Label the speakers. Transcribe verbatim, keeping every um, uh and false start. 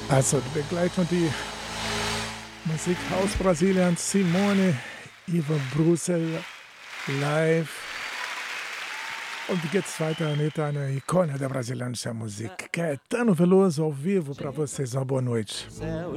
Speaker 1: Also die Begleitung, die Musik aus Brasilien, Simone, Iva Brussel, live. Und geht's weiter mit einer Ikone da brasilianische Musik. Caetano Veloso ao vivo para vocês. Uma boa noite.
Speaker 2: Céu